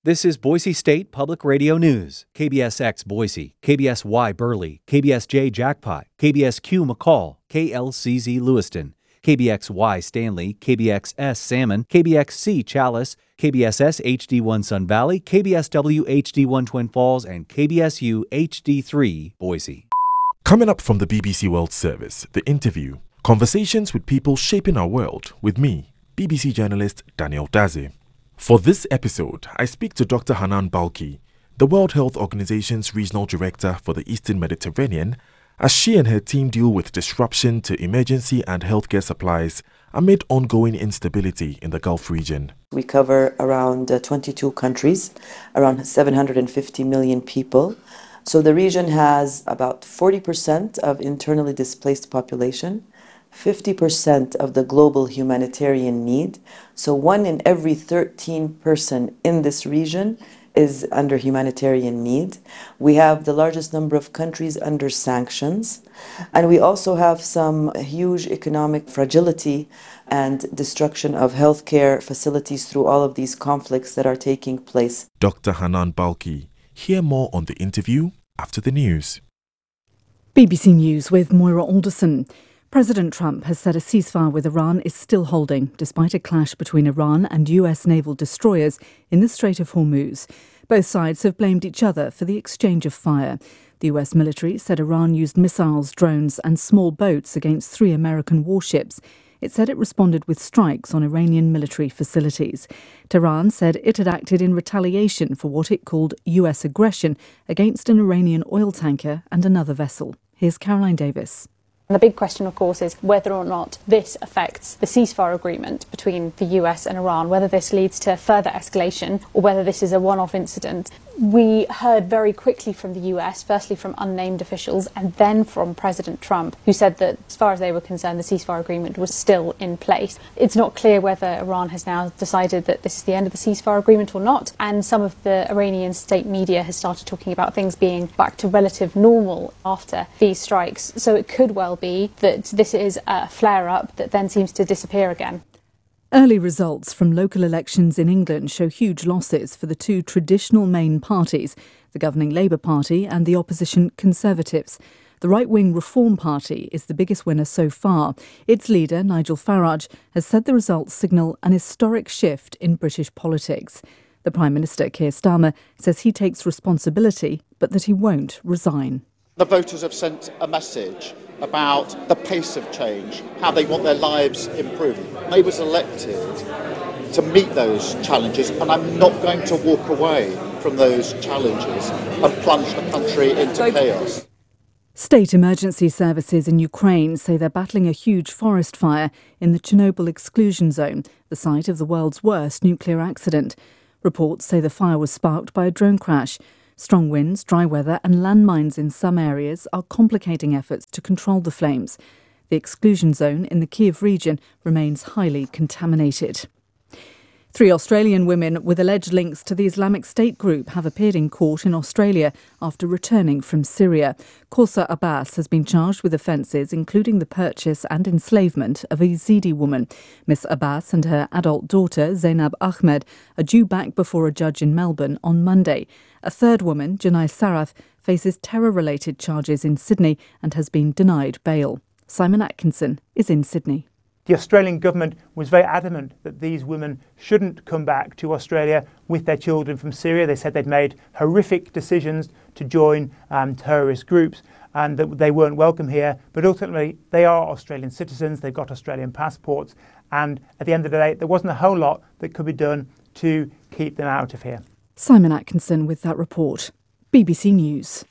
This is Boise State Public Radio News. KBSX Boise, KBSY Burley, KBSJ Jackpot, KBSQ McCall, KLCZ Lewiston, KBXY Stanley, KBXS Salmon, KBXC Chalice, KBSS HD1 Sun Valley, KBSW HD1 Twin Falls, and KBSU HD3 Boise. Coming up from the BBC World Service, The Interview, conversations with people shaping our world with me, BBC journalist Daniel Daze. For this episode, I speak to Dr. Hanan Balki, the World Health Organization's Regional Director for the Eastern Mediterranean, as she and her team deal with disruption to emergency and healthcare supplies amid ongoing instability in the Gulf region. We cover around 22 countries, around 750 million people. So the region has about 40% of internally displaced population, 50% of the global humanitarian need. So 1 in every 13 person in this region is under humanitarian need. We have the largest number of countries under sanctions. And we also have some huge economic fragility and destruction of healthcare facilities through all of these conflicts that are taking place. Dr. Hanan Balki. Hear more on The Interview after the news. BBC News with Moira Alderson. President Trump has said a ceasefire with Iran is still holding, despite a clash between Iran and US naval destroyers in the Strait of Hormuz. Both sides have blamed each other for the exchange of fire. The US military said Iran used missiles, drones and small boats against 3 American warships. It said it responded with strikes on Iranian military facilities. Tehran said it had acted in retaliation for what it called US aggression against an Iranian oil tanker and another vessel. Here's Caroline Davis. And the big question, of course, is whether or not this affects the ceasefire agreement between the US and Iran, whether this leads to further escalation or whether this is a one-off incident. We heard very quickly from the US, firstly from unnamed officials and then from President Trump, who said that as far as they were concerned, the ceasefire agreement was still in place. It's not clear whether Iran has now decided that this is the end of the ceasefire agreement or not. And some of the Iranian state media has started talking about things being back to relative normal after these strikes. So it could well be that this is a flare-up that then seems to disappear again. Early results from local elections in England show huge losses for the 2 traditional main parties, the governing Labour Party and the opposition Conservatives. The right-wing Reform Party is the biggest winner so far. Its leader, Nigel Farage, has said the results signal an historic shift in British politics. The Prime Minister, Keir Starmer, says he takes responsibility, but that he won't resign. The voters have sent a message about the pace of change, how they want their lives improved. I was elected to meet those challenges, and I'm not going to walk away from those challenges and plunge the country into chaos. State emergency services in Ukraine say they're battling a huge forest fire in the Chernobyl exclusion zone, the site of the world's worst nuclear accident. Reports say the fire was sparked by a drone crash. Strong winds, dry weather and landmines in some areas are complicating efforts to control the flames. The exclusion zone in the Kyiv region remains highly contaminated. 3 Australian women with alleged links to the Islamic State group have appeared in court in Australia after returning from Syria. Kausa Abbas has been charged with offences including the purchase and enslavement of a Yazidi woman. Miss Abbas and her adult daughter, Zainab Ahmed, are due back before a judge in Melbourne on Monday. A third woman, Janai Saraf, faces terror-related charges in Sydney and has been denied bail. Simon Atkinson is in Sydney. The Australian government was very adamant that these women shouldn't come back to Australia with their children from Syria. They said they'd made horrific decisions to join terrorist groups and that they weren't welcome here. But ultimately, they are Australian citizens. They've got Australian passports. And at the end of the day, there wasn't a whole lot that could be done to keep them out of here. Simon Atkinson with that report. BBC News.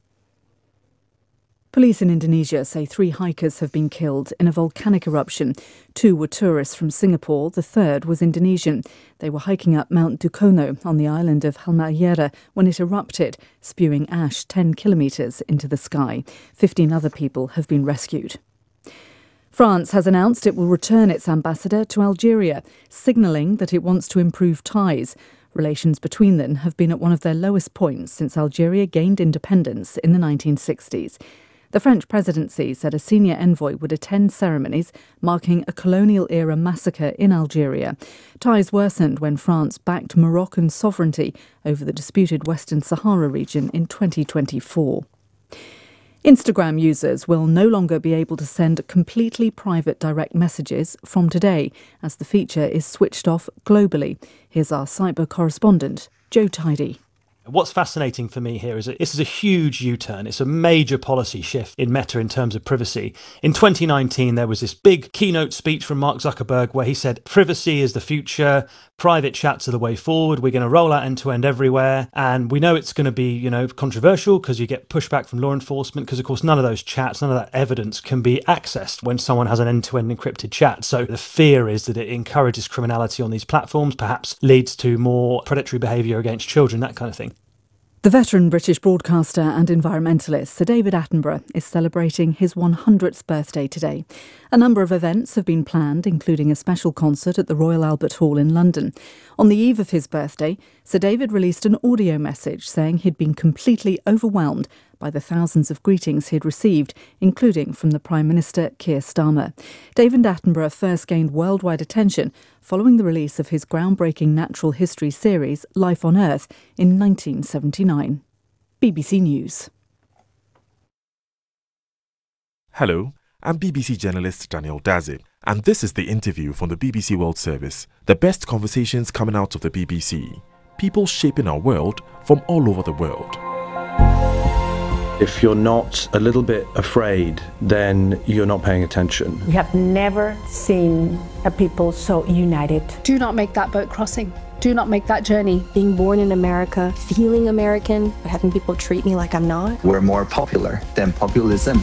Police in Indonesia say 3 hikers have been killed in a volcanic eruption. 2 were tourists from Singapore, the third was Indonesian. They were hiking up Mount Dukono on the island of Halmahera when it erupted, spewing ash 10 kilometres into the sky. 15 other people have been rescued. France has announced it will return its ambassador to Algeria, signalling that it wants to improve ties. Relations between them have been at one of their lowest points since Algeria gained independence in the 1960s. The French presidency said a senior envoy would attend ceremonies marking a colonial-era massacre in Algeria. Ties worsened when France backed Moroccan sovereignty over the disputed Western Sahara region in 2024. Instagram users will no longer be able to send completely private direct messages from today, as the feature is switched off globally. Here's our cyber correspondent, Joe Tidy. What's fascinating for me here is that this is a huge U-turn. It's a major policy shift in Meta in terms of privacy. In 2019, there was this big keynote speech from Mark Zuckerberg where he said, privacy is the future, private chats are the way forward, we're going to roll out end-to-end everywhere. And we know it's going to be, controversial because you get pushback from law enforcement because, of course, none of those chats, none of that evidence can be accessed when someone has an end-to-end encrypted chat. So the fear is that it encourages criminality on these platforms, perhaps leads to more predatory behaviour against children, that kind of thing. The veteran British broadcaster and environmentalist Sir David Attenborough is celebrating his 100th birthday today. A number of events have been planned, including a special concert at the Royal Albert Hall in London. On the eve of his birthday, Sir David released an audio message saying he'd been completely overwhelmed by the thousands of greetings he'd received, including from the Prime Minister Keir Starmer. David Attenborough first gained worldwide attention following the release of his groundbreaking natural history series Life on Earth in 1979. BBC News. Hello, I'm BBC journalist Daniel Daze, and this is the interview from the BBC World Service, the best conversations coming out of the BBC, people shaping our world from all over the world. If you're not a little bit afraid, then you're not paying attention. We have never seen a people so united. Do not make that boat crossing. Do not make that journey. Being born in America, feeling American, but having people treat me like I'm not. We're more popular than populism.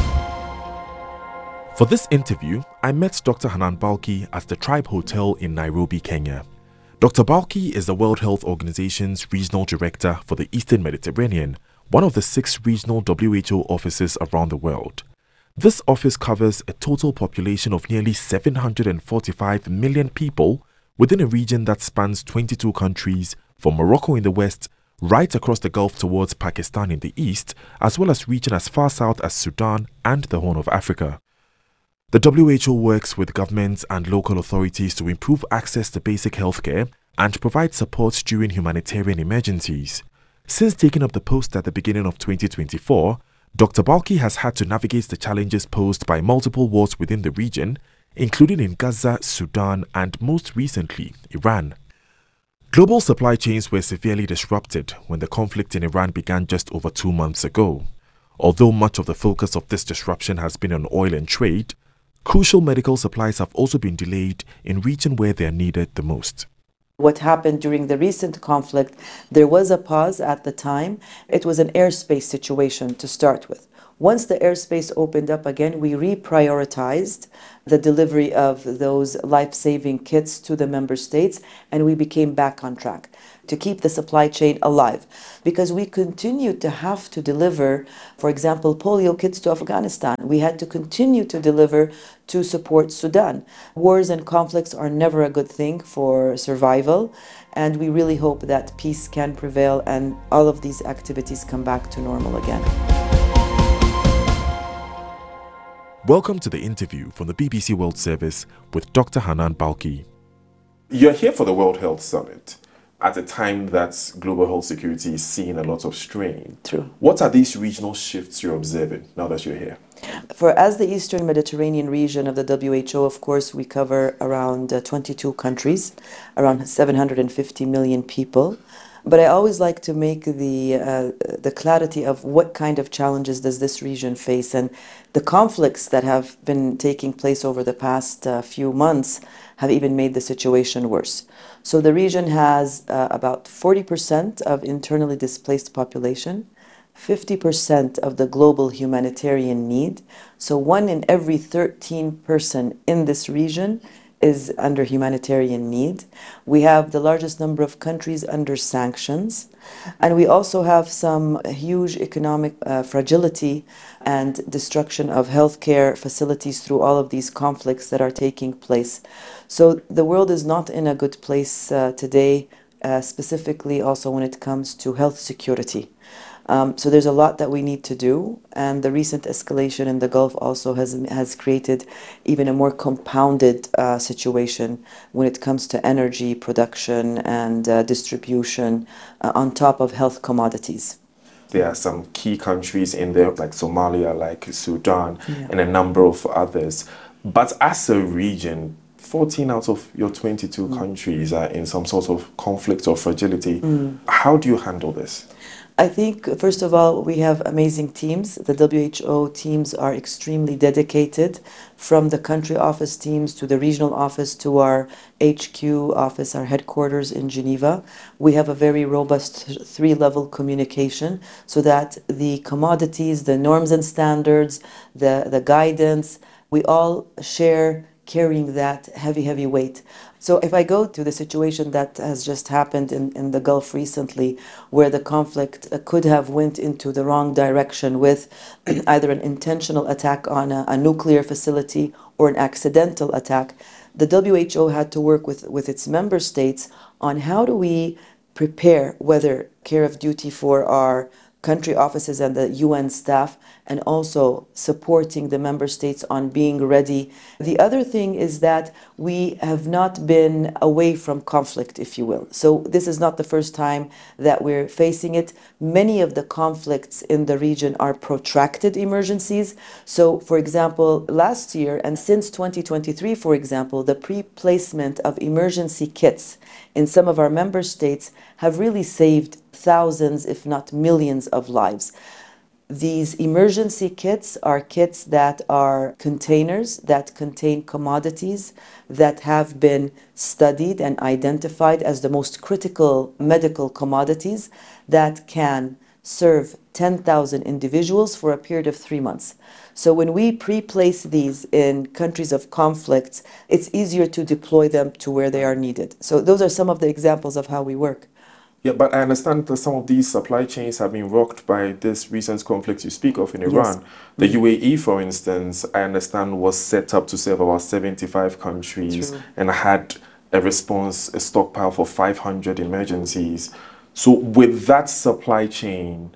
For this interview, I met Dr. Hanan Balkhi at the Tribe Hotel in Nairobi, Kenya. Dr. Balkhi is the World Health Organization's Regional Director for the Eastern Mediterranean, one of the 6 regional WHO offices around the world. This office covers a total population of nearly 745 million people within a region that spans 22 countries, from Morocco in the west, right across the Gulf towards Pakistan in the east, as well as reaching as far south as Sudan and the Horn of Africa. The WHO works with governments and local authorities to improve access to basic healthcare and provide support during humanitarian emergencies. Since taking up the post at the beginning of 2024, Dr. Balkhi has had to navigate the challenges posed by multiple wars within the region, including in Gaza, Sudan, and most recently, Iran. Global supply chains were severely disrupted when the conflict in Iran began just over 2 months ago. Although much of the focus of this disruption has been on oil and trade, crucial medical supplies have also been delayed in reaching where they are needed the most. What happened during the recent conflict, there was a pause at the time. It was an airspace situation to start with. Once the airspace opened up again, we reprioritized the delivery of those life-saving kits to the member states, and we became back on track to keep the supply chain alive, because we continued to have to deliver, for example, polio kits to Afghanistan. We had to continue to deliver to support Sudan. Wars and conflicts are never a good thing for survival, and we really hope that peace can prevail and all of these activities come back to normal again. Welcome to the interview from the BBC World Service with Dr. Hanan Balkhi. You're here for the World Health Summit at a time that global health security is seeing a lot of strain. True. What are these regional shifts you're observing now that you're here? As the Eastern Mediterranean region of the WHO, of course, we cover around 22 countries, around 750 million people. But I always like to make the clarity of what kind of challenges does this region face, and the conflicts that have been taking place over the past few months have even made the situation worse. So the region has about 40% of internally displaced population, 50% of the global humanitarian need. So 1 in every 13 person in this region is under humanitarian need. We have the largest number of countries under sanctions, and we also have some huge economic fragility and destruction of healthcare facilities through all of these conflicts that are taking place. So the world is not in a good place today, specifically also when it comes to health security. So there's a lot that we need to do, and the recent escalation in the Gulf also has created even a more compounded situation when it comes to energy production and distribution on top of health commodities. There are some key countries in there like Somalia, like Sudan, and a number of others. But as a region, 14 out of your 22 countries are in some sort of conflict or fragility. How do you handle this? I think, first of all, we have amazing teams. The WHO teams are extremely dedicated, from the country office teams to the regional office to our HQ office, our headquarters in Geneva. We have a very robust 3-level communication so that the commodities, the norms and standards, the guidance, we all share carrying that heavy weight. So if I go to the situation that has just happened in the Gulf recently, where the conflict could have went into the wrong direction with either an intentional attack on a nuclear facility or an accidental attack, the WHO had to work with its member states on how do we prepare, whether care of duty for our country offices and the UN staff, and also supporting the member states on being ready. The other thing is that we have not been away from conflict, if you will. So this is not the first time that we're facing it. Many of the conflicts in the region are protracted emergencies. So, for example, last year and since 2023, for example, the pre-placement of emergency kits in some of our member states have really saved thousands, if not millions, of lives. These emergency kits are kits that are containers that contain commodities that have been studied and identified as the most critical medical commodities that can serve 10,000 individuals for a period of 3 months. So when we pre-place these in countries of conflicts, it's easier to deploy them to where they are needed. So those are some of the examples of how we work. Yeah, but I understand that some of these supply chains have been rocked by this recent conflict you speak of in Iran. Yes. The UAE, for instance, I understand was set up to serve about 75 countries and had a response, a stockpile for 500 emergencies. So with that supply chain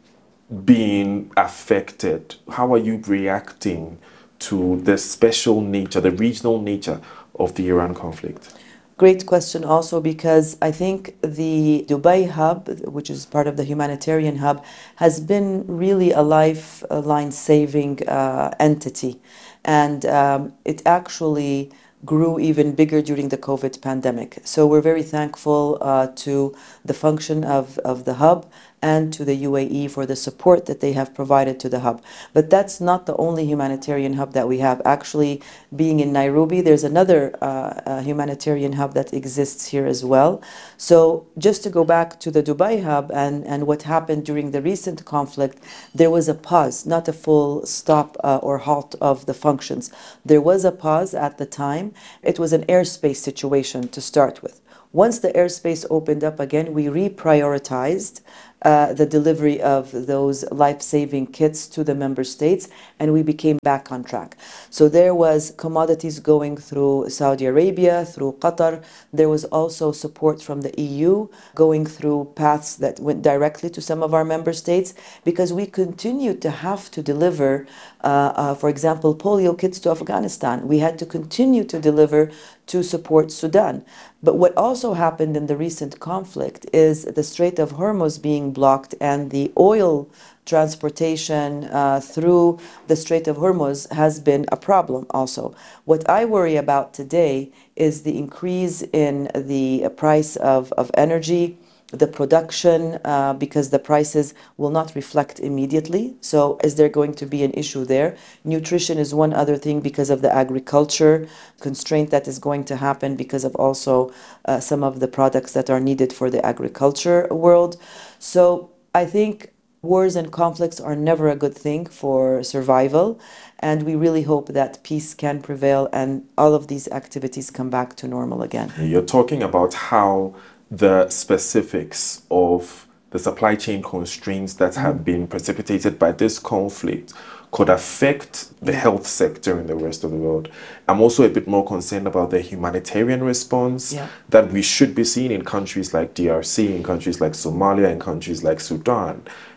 being affected, how are you reacting to the special nature, the regional nature of the Iran conflict? Great question also, because I think the Dubai hub, which is part of the humanitarian hub, has been really a lifeline saving entity. And it actually grew even bigger during the COVID pandemic. So we're very thankful to the function of the hub and to the UAE for the support that they have provided to the hub. But that's not the only humanitarian hub that we have. Actually, being in Nairobi, there's another humanitarian hub that exists here as well. So just to go back to the Dubai hub and what happened during the recent conflict, there was a pause, not a full stop or halt of the functions. There was a pause at the time. It was an airspace situation to start with. Once the airspace opened up again, we reprioritized the delivery of those life-saving kits to the member states, and we became back on track. So there was commodities going through Saudi Arabia, through Qatar. There was also support from the EU going through paths that went directly to some of our member states, because we continued to have to deliver, for example, polio kits to Afghanistan. We had to continue to deliver to support Sudan. But what also happened in the recent conflict is the Strait of Hormuz being blocked, and the oil transportation through the Strait of Hormuz has been a problem also. What I worry about today is the increase in the price of energy, the production, because the prices will not reflect immediately. So is there going to be an issue there? Nutrition is one other thing because of the agriculture constraint that is going to happen because of also some of the products that are needed for the agriculture world. So I think wars and conflicts are never a good thing for survival, and we really hope that peace can prevail and all of these activities come back to normal again. You're talking about how the specifics of the supply chain constraints that have been precipitated by this conflict could affect the health sector in the rest of the world. I'm also a bit more concerned about the humanitarian response that we should be seeing in countries like DRC, in countries like Somalia, in countries like Sudan.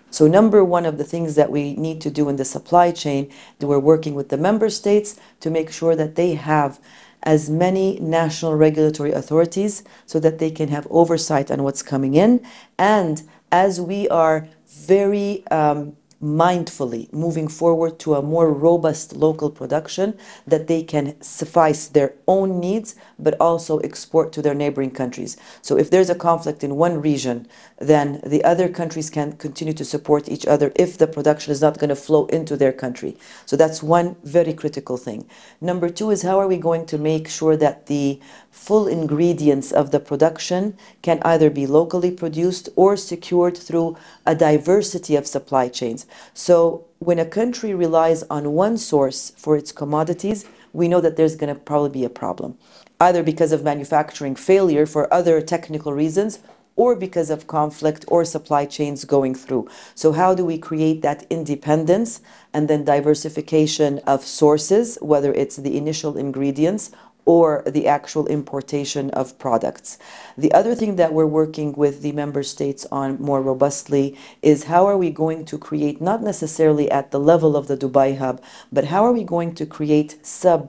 So number one of the things that we need to do in the supply chain, we're working with the member states to make sure that they have as many national regulatory authorities so that they can have oversight on what's coming in. And as we are very mindfully moving forward to a more robust local production, that they can suffice their own needs, but also export to their neighboring countries. So if there's a conflict in one region, then the other countries can continue to support each other if the production is not going to flow into their country. So that's one very critical thing. Number two is, how are we going to make sure that the full ingredients of the production can either be locally produced or secured through a diversity of supply chains. So when a country relies on one source for its commodities, we know that there's going to probably be a problem, either because of manufacturing failure for other technical reasons, or because of conflict or supply chains going through. So how do we create that independence and then diversification of sources, whether it's the initial ingredients or the actual importation of products? The other thing that we're working with the member states on more robustly is, how are we going to create, not necessarily at the level of the Dubai hub, but how are we going to create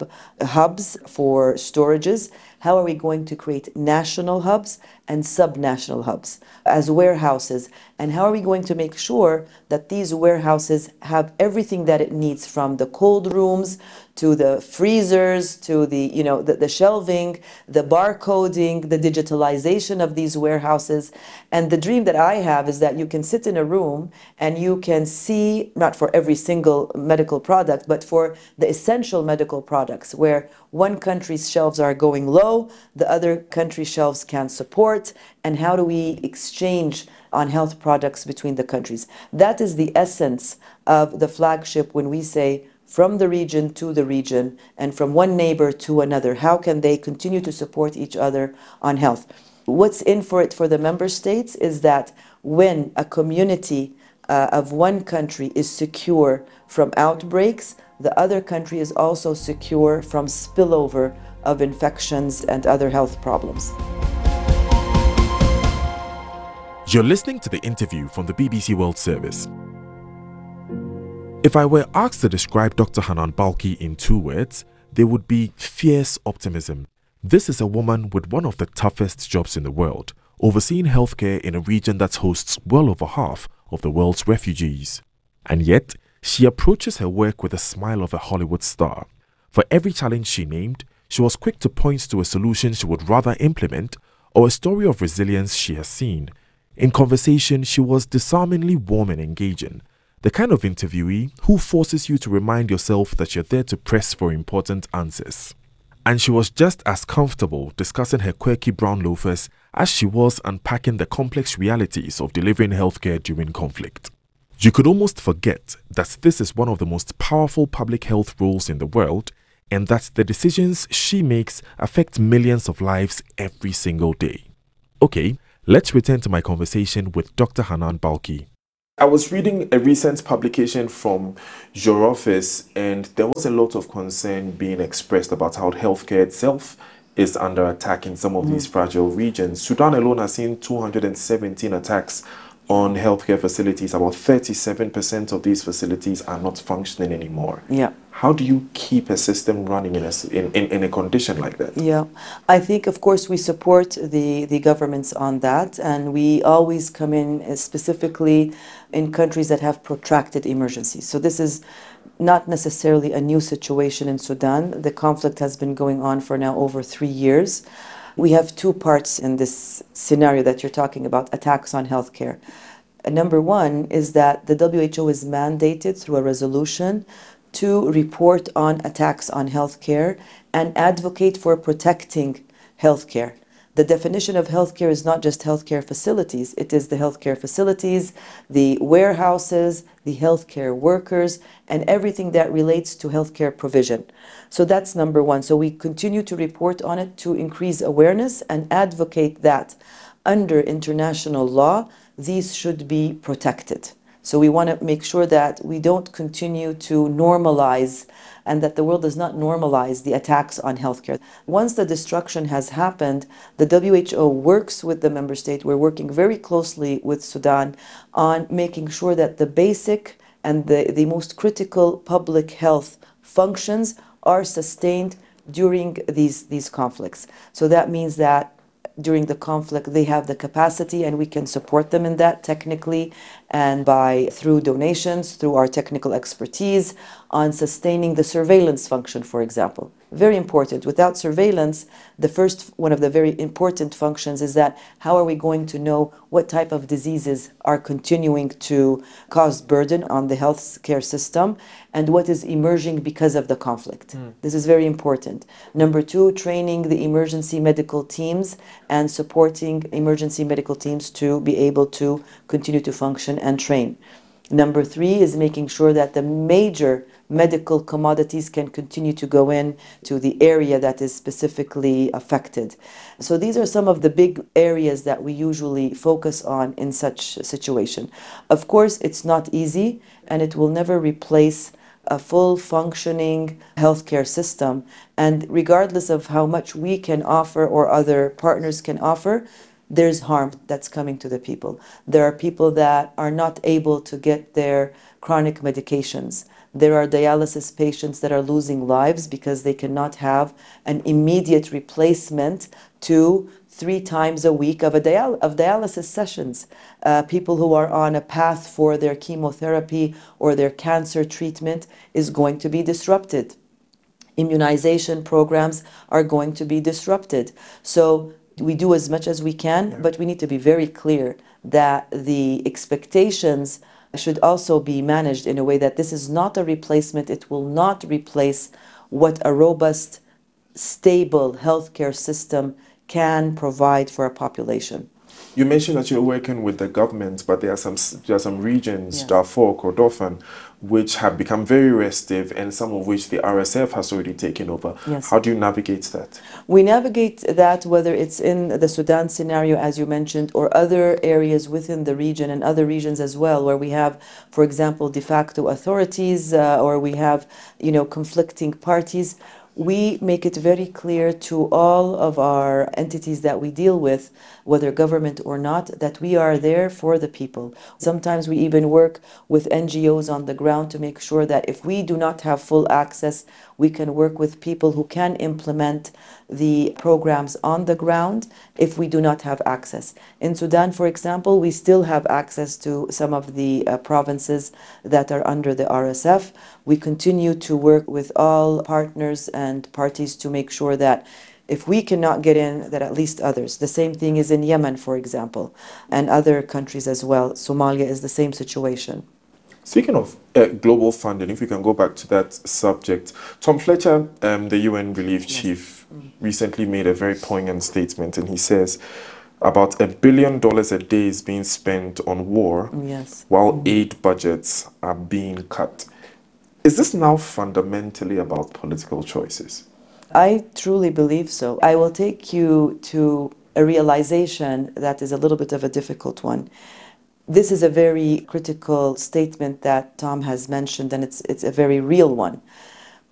sub-hubs for storages? How are we going to create national hubs and sub-national hubs as warehouses? And how are we going to make sure that these warehouses have everything that it needs, from the cold rooms to the freezers to the shelving, the barcoding, the digitalization of these warehouses? And the dream that I have is that you can sit in a room and you can see, not for every single medical product, but for the essential medical products, where one country's shelves are going low, the other country's shelves can support, and how do we exchange on health products between the countries? That is the essence of the flagship when we say, from the region to the region, and from one neighbor to another, how can they continue to support each other on health? What's in for it for the member states is that when a community of one country is secure from outbreaks, the other country is also secure from spillover of infections and other health problems. You're listening to the interview from the BBC World Service. If I were asked to describe Dr. Hanan Balkhi in 2 words, they would be fierce optimism. This is a woman with one of the toughest jobs in the world, overseeing healthcare in a region that hosts well over half of the world's refugees. And yet, she approaches her work with a smile of a Hollywood star. For every challenge she named, she was quick to point to a solution she would rather implement, or a story of resilience she has seen. In conversation, she was disarmingly warm and engaging, the kind of interviewee who forces you to remind yourself that you're there to press for important answers. And she was just as comfortable discussing her quirky brown loafers as she was unpacking the complex realities of delivering healthcare during conflict. You could almost forget that this is one of the most powerful public health roles in the world, and that the decisions she makes affect millions of lives every single day. Okay, let's return to my conversation with Dr. Hanan Balkhi. I was reading a recent publication from your office, and there was a lot of concern being expressed about how healthcare itself is under attack in some of these fragile regions. Sudan alone has seen 217 attacks on healthcare facilities. About 37% of these facilities are not functioning anymore. Yeah. How do you keep a system running in a condition like that? Yeah, I think, of course, we support the governments on that, and we always come in specifically in countries that have protracted emergencies. So this is not necessarily a new situation in Sudan. The conflict has been going on for now over 3 years. We have 2 parts in this scenario that you're talking about, attacks on healthcare. Number one is that the WHO is mandated through a resolution to report on attacks on healthcare and advocate for protecting healthcare. The definition of healthcare is not just healthcare facilities. It is the healthcare facilities, the warehouses, the healthcare workers, and everything that relates to healthcare provision. So that's number one. So we continue to report on it to increase awareness and advocate that under international law, these should be protected. So we want to make sure that we don't continue to normalize and that the world does not normalize the attacks on healthcare. Once the destruction has happened, the WHO works with the member state. We're working very closely with Sudan on making sure that the basic and the most critical public health functions are sustained during these conflicts. So that means that during the conflict they have the capacity and we can support them in that technically and through donations, through our technical expertise on sustaining the surveillance function, for example. Very important. Without surveillance, one of the very important functions is that how are we going to know what type of diseases are continuing to cause burden on the healthcare system and what is emerging because of the conflict. This is very important. Number two, training the emergency medical teams and supporting emergency medical teams to be able to continue to function and train. Number three is making sure that the major medical commodities can continue to go in to the area that is specifically affected. So these are some of the big areas that we usually focus on in such a situation. Of course, it's not easy and it will never replace a full functioning healthcare system. And regardless of how much we can offer or other partners can offer, there's harm that's coming to the people. There are people that are not able to get their chronic medications. There are dialysis patients that are losing lives because they cannot have an immediate replacement to 3 times a week of dialysis sessions. People who are on a path for their chemotherapy or their cancer treatment is going to be disrupted. Immunization programs are going to be disrupted. So we do as much as we can, but we need to be very clear that the expectations should also be managed in a way that this is not a replacement. It will not replace what a robust, stable healthcare system can provide for a population. You mentioned that you're working with the government, but there are some regions, Darfur, Kordofan, which have become very restive and some of which the RSF has already taken over. Yes. How do you navigate that? We navigate that whether it's in the Sudan scenario, as you mentioned, or other areas within the region and other regions as well, where we have, for example, de facto authorities or we have, conflicting parties. We make it very clear to all of our entities that we deal with, whether government or not, that we are there for the people. Sometimes we even work with NGOs on the ground to make sure that if we do not have full access, we can work with people who can implement the programs on the ground if we do not have access. In Sudan, for example, we still have access to some of the provinces that are under the RSF. We continue to work with all partners and parties to make sure that if we cannot get in, that at least others. The same thing is in Yemen, for example, and other countries as well. Somalia is the same situation. Speaking of global funding, if we can go back to that subject, Tom Fletcher, the UN Relief Chief, recently made a very poignant statement, and he says about $1 billion a day is being spent on war, while aid budgets are being cut. Is this now fundamentally about political choices? I truly believe so. I will take you to a realization that is a little bit of a difficult one. This is a very critical statement that Tom has mentioned, and it's a very real one.